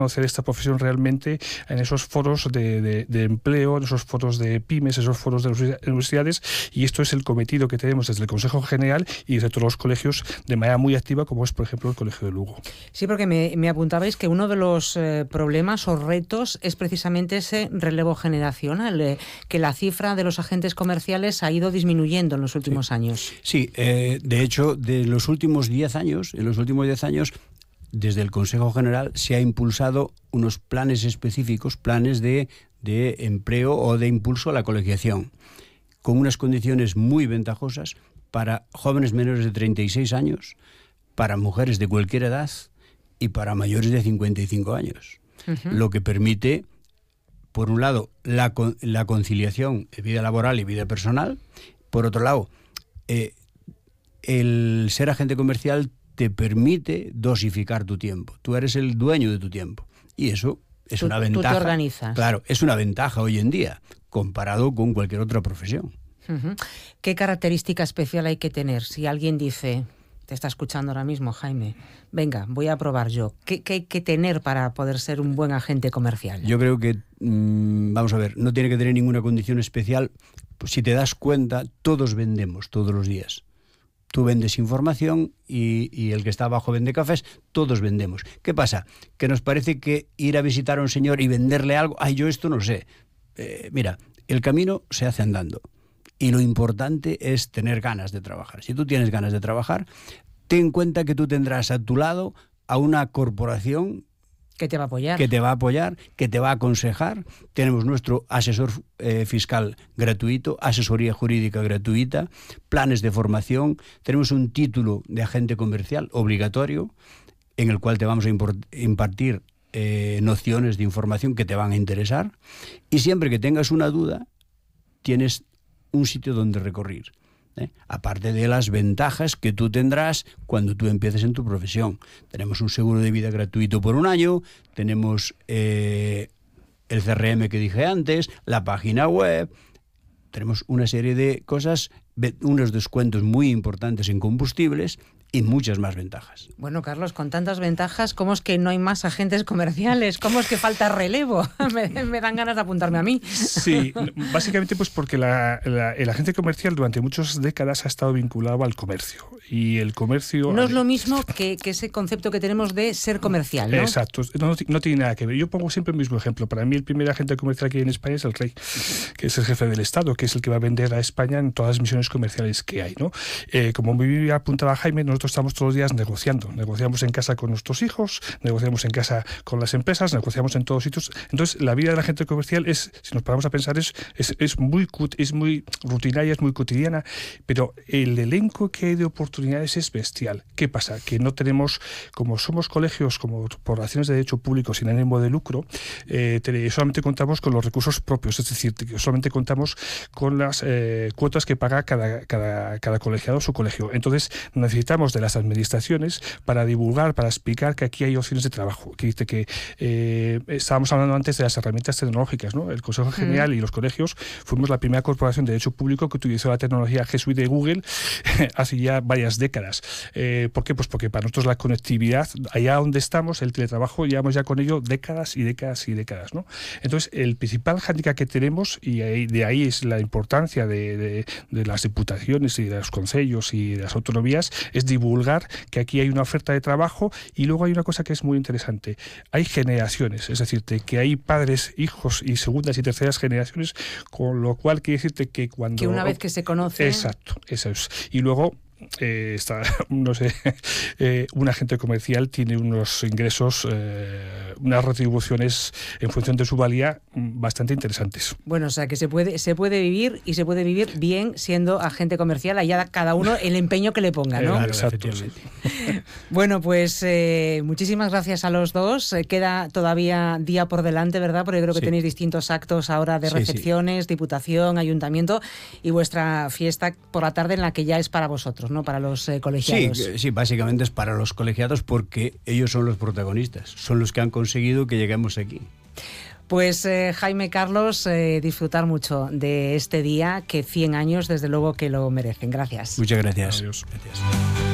conocer esta profesión realmente en esos foros de empleo, en esos foros de pymes, esos foros de universidades, y esto es el cometido que tenemos desde el Consejo General y desde todos los colegios de manera muy activa, como es, por ejemplo, el Colegio de Lugo. Sí, porque me apuntabais que uno de los problemas o retos es precisamente ese relevo generacional, que la cifra de los agentes comerciales ha ido disminuyendo en los últimos años. Sí, de hecho, en los últimos 10 años, desde el Consejo General se ha impulsado unos planes específicos, planes de empleo o de impulso a la colegiación, con unas condiciones muy ventajosas para jóvenes menores de 36 años, para mujeres de cualquier edad y para mayores de 55 años. Uh-huh. Lo que permite, por un lado, la conciliación de vida laboral y vida personal. Por otro lado, el ser agente comercial te permite dosificar tu tiempo. Tú eres el dueño de tu tiempo. Y eso es una ventaja. Tú te organizas. Claro, es una ventaja hoy en día, comparado con cualquier otra profesión. Uh-huh. ¿Qué característica especial hay que tener? Si alguien dice, te está escuchando ahora mismo, Jaime, venga, voy a probar yo. ¿Qué hay que tener para poder ser un buen agente comercial? Yo creo que, vamos a ver, no tiene que tener ninguna condición especial. Pues si te das cuenta, todos vendemos todos los días. Tú vendes información y el que está abajo vende cafés, todos vendemos. ¿Qué pasa? Que nos parece que ir a visitar a un señor y venderle algo, yo esto no sé. Mira, el camino se hace andando y lo importante es tener ganas de trabajar. Si tú tienes ganas de trabajar, ten en cuenta que tú tendrás a tu lado a una corporación que te va a apoyar, que te va a aconsejar. Tenemos nuestro asesor fiscal gratuito, asesoría jurídica gratuita, planes de formación. Tenemos un título de agente comercial obligatorio en el cual te vamos a impartir nociones de información que te van a interesar. Y siempre que tengas una duda, tienes un sitio donde recurrir. Aparte de las ventajas que tú tendrás cuando tú empieces en tu profesión. Tenemos un seguro de vida gratuito por 1 año, tenemos el CRM que dije antes, la página web, tenemos una serie de cosas, unos descuentos muy importantes en combustibles y muchas más ventajas. Bueno, Carlos, con tantas ventajas, ¿cómo es que no hay más agentes comerciales? ¿Cómo es que falta relevo? me dan ganas de apuntarme a mí. Sí, básicamente pues porque el agente comercial durante muchas décadas ha estado vinculado al comercio. Y el comercio... No es lo mismo que ese concepto que tenemos de ser comercial, ¿no? Exacto, no tiene nada que ver. Yo pongo siempre el mismo ejemplo. Para mí el primer agente comercial que hay en España es el rey, que es el jefe del Estado, que es el que va a vender a España en todas las misiones comerciales que hay, ¿no? Como muy apuntaba Jaime, nosotros estamos todos los días negociando. Negociamos en casa con nuestros hijos, negociamos en casa con las empresas, negociamos en todos sitios. Entonces, la vida del agente comercial es, si nos paramos a pensar, es muy rutinaria, es muy cotidiana, pero el elenco que hay de oportunidades es bestial. ¿Qué pasa? Que no tenemos, como somos colegios, como poblaciones de derecho público sin ánimo de lucro, solamente contamos con los recursos propios, es decir, que solamente contamos con las cuotas que paga cada colegiado o su colegio. Entonces, necesitamos de las administraciones para divulgar, para explicar que aquí hay opciones de trabajo. Que dice que estábamos hablando antes de las herramientas tecnológicas, ¿no? El Consejo General y los colegios fuimos la primera corporación de derecho público que utilizó la tecnología G Suite de Google hace ya varias décadas. ¿Por qué? Pues porque para nosotros la conectividad, allá donde estamos, el teletrabajo, llevamos ya con ello décadas y décadas y décadas, ¿no? Entonces, el principal hándicap que tenemos, y de ahí es la importancia de las diputaciones y de los concellos y de las autonomías, es divulgar que aquí hay una oferta de trabajo. Y luego hay una cosa que es muy interesante: hay generaciones, es decir, que hay padres, hijos y segundas y terceras generaciones, con lo cual quiere decirte que cuando... Que una vez que se conoce... Exacto, eso es. Y luego... un agente comercial tiene unos ingresos, unas retribuciones en función de su valía bastante interesantes. Bueno, o sea que se puede vivir, y se puede vivir bien siendo agente comercial, allá cada uno el empeño que le ponga, ¿no? Exacto. Bueno, pues muchísimas gracias a los dos. Queda todavía día por delante, ¿verdad? Porque creo que tenéis distintos actos ahora de recepciones, diputación, ayuntamiento, y vuestra fiesta por la tarde, en la que ya es para vosotros, ¿no? Para los colegiados. Sí, básicamente es para los colegiados, porque ellos son los protagonistas, son los que han conseguido que lleguemos aquí. Pues Jaime, Carlos, disfrutar mucho de este día, que 100 años desde luego que lo merecen. Gracias. Muchas gracias. Adiós. Gracias.